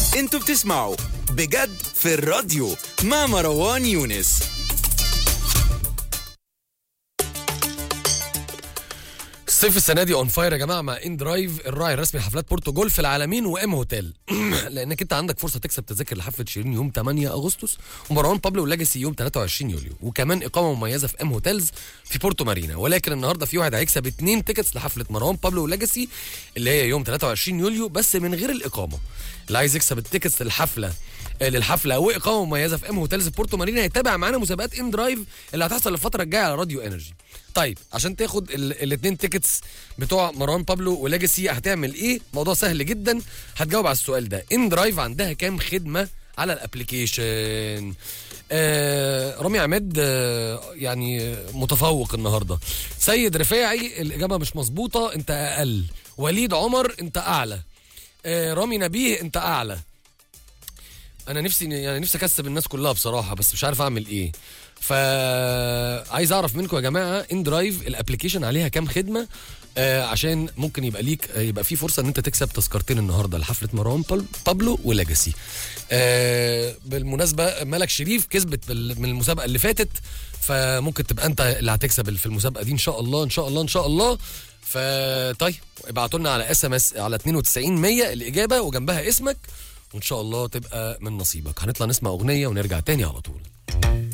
انتوا بتسمعوا بجد في الراديو مع مروان يونس. الصيف السنه دي اون فاير يا جماعه مع ان درايف، الراعي الرسمي لحفلات بورتو جولف العالمين وام هوتيل. لانك انت عندك فرصه تكسب تذاكر لحفله شيرين يوم 8 اغسطس ومروان بابلو ولاجاسي يوم 23 يوليو، وكمان اقامه مميزه في ام هوتيلز في بورتو مارينا. ولكن النهارده في واحد هيكسب 2 تيكتس لحفله مروان بابلو ولاجاسي اللي هي يوم 23 يوليو بس من غير الاقامه. اللي عايز يكسب التيكتس للحفله واقامه مميزه في ام هوتيلز في بورتو مارينا يتابع معانا مسابقات ان درايف اللي هتحصل الفتره الجايه على راديو انرجي. طيب عشان تاخد الاثنين تيكتس بتوع مروان بابلو ولاجاسي هتعمل ايه؟ موضوع سهل جدا، هتجاوب على السؤال ده. ان درايف عندها كام خدمه على الابليكيشن؟ رامي عماد يعني متفوق النهارده. سيد رفاعي الاجابه مش مظبوطه، انت اقل. وليد عمر انت اعلى. رامي نبيه انت اعلى. انا نفسي اكسب الناس كلها بصراحه، بس مش عارف اعمل ايه. فعايز اعرف منكم يا جماعه ان درايف الابليكيشن عليها كام خدمه، عشان ممكن يبقى في فرصه ان انت تكسب تذكرتين النهارده لحفله مروان بابلو ولاجاسي. بالمناسبه ملك شريف كسبت من المسابقه اللي فاتت، فممكن تبقى انت اللي هتكسب في المسابقه دي ان شاء الله ان شاء الله ان شاء الله. فطيب ابعتوا لنا على SMS على 92 100 الاجابه وجنبها اسمك، وان شاء الله تبقى من نصيبك. هنطلع نسمع اغنيه ونرجع تاني على طول.